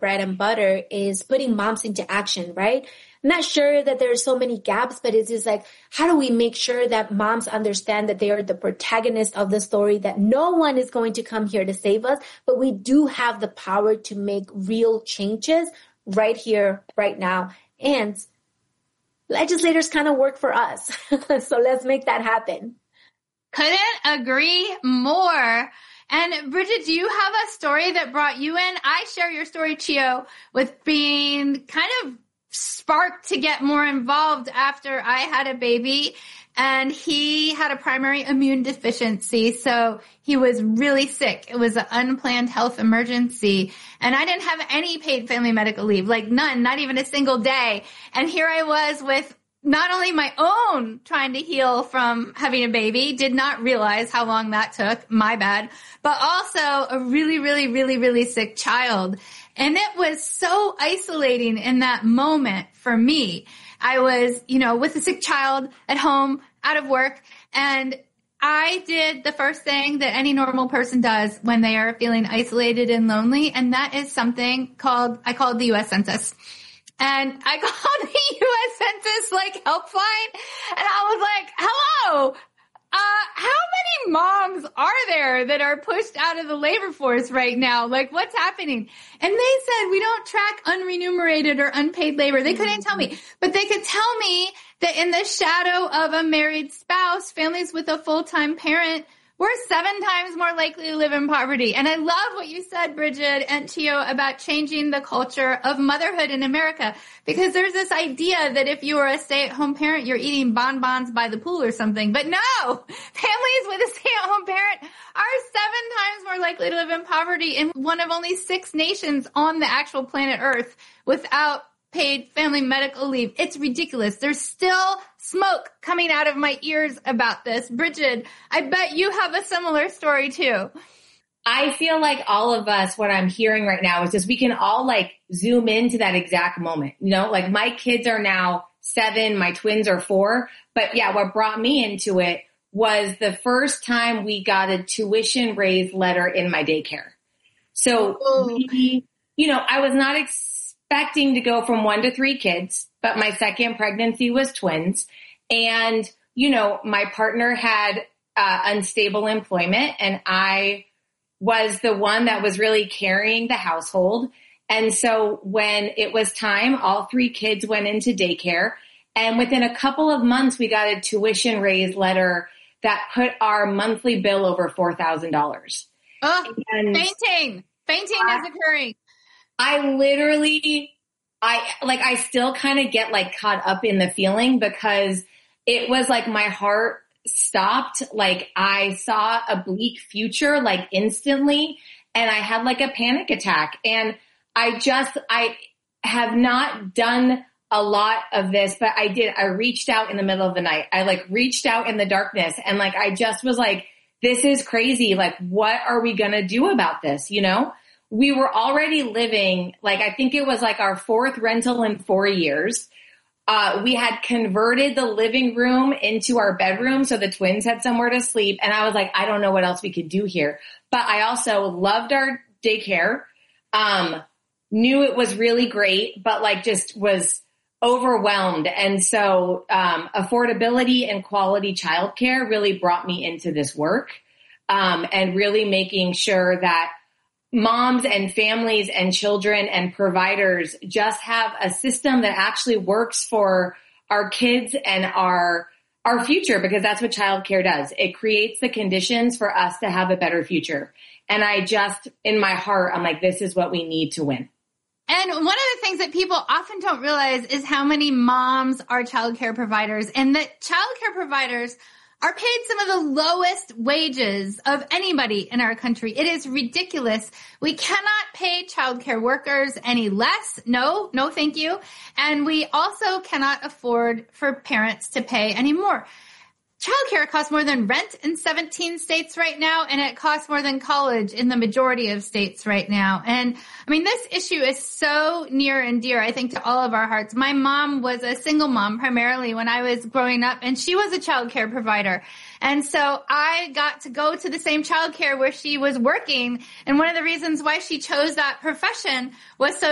bread and butter is putting moms into action, right? I'm not sure that there are so many gaps, but it's just like, how do we make sure that moms understand that they are the protagonist of the story, that no one is going to come here to save us, but we do have the power to make real changes right here, right now. And legislators kind of work for us. So let's make that happen. Couldn't agree more. And Bridget, do you have a story that brought you in? I share your story, Chio, with being kind of sparked to get more involved after I had a baby, and he had a primary immune deficiency. So he was really sick. It was an unplanned health emergency, and I didn't have any paid family medical leave, like none, not even a single day. And here I was with not only my own trying to heal from having a baby, did not realize how long that took, my bad, but also a really, really, really, really sick child. And it was so isolating in that moment for me. I was, with a sick child at home, out of work, and I did the first thing that any normal person does when they are feeling isolated and lonely, and that is something I called the U.S. Census. And I called the U.S. Census helpline, and I was like, hello, how many moms are there that are pushed out of the labor force right now? What's happening? And they said, we don't track unremunerated or unpaid labor. They couldn't tell me, but they could tell me that in the shadow of a married spouse, families with a full-time parent were 7 times more likely to live in poverty. And I love what you said, Bridget and Chio, about changing the culture of motherhood in America, because there's this idea that if you are a stay-at-home parent, you're eating bonbons by the pool or something. But no, families with a stay-at-home parent are 7 times more likely to live in poverty in one of only 6 nations on the actual planet Earth without paid family medical leave. It's ridiculous. There's still smoke coming out of my ears about this. Bridget, I bet you have a similar story too. I feel like all of us, what I'm hearing right now is just we can all zoom into that exact moment. My kids are now 7, my twins are 4. But yeah, what brought me into it was the first time we got a tuition raise letter in my daycare. So I was not expecting to go from 1 to 3 kids, but my second pregnancy was twins. And, my partner had unstable employment, and I was the one that was really carrying the household. And so when it was time, all 3 kids went into daycare. And within a couple of months, we got a tuition raise letter that put our monthly bill over $4,000. Oh, fainting is occurring. I still kind of get caught up in the feeling, because it was my heart stopped. I saw a bleak future instantly, and I had a panic attack. And I have not done a lot of this, but I did. I reached out in the middle of the night. I reached out in the darkness, and I just was this is crazy. What are we going to do about this? We were already living, I think it was our 4th rental in 4 years. We had converted the living room into our bedroom so the twins had somewhere to sleep. And I was I don't know what else we could do here. But I also loved our daycare, knew it was really great, but just was overwhelmed. And so affordability and quality childcare really brought me into this work, and really making sure that moms and families and children and providers just have a system that actually works for our kids and our future, because that's what childcare does. It creates the conditions for us to have a better future. And I just, in my heart, I'm this is what we need to win. And one of the things that people often don't realize is how many moms are childcare providers, and that childcare providers are paid some of the lowest wages of anybody in our country. It is ridiculous. We cannot pay childcare workers any less. No, thank you. And we also cannot afford for parents to pay any more. Childcare costs more than rent in 17 states right now, and it costs more than college in the majority of states right now. And this issue is so near and dear, I think, to all of our hearts. My mom was a single mom primarily when I was growing up, and she was a childcare provider. And so I got to go to the same childcare where she was working. And one of the reasons why she chose that profession was so